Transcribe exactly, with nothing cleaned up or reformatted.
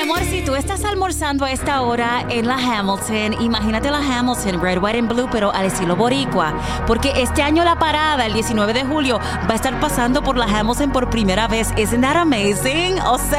amor, si tú estás almorzando a esta hora en la Hamilton, imagínate la Hamilton, Red, White and Blue, pero al estilo boricua. Porque este año la parada, el diecinueve de julio, va a estar pasando por la Hamilton por primera vez. Isn't that amazing? O sea,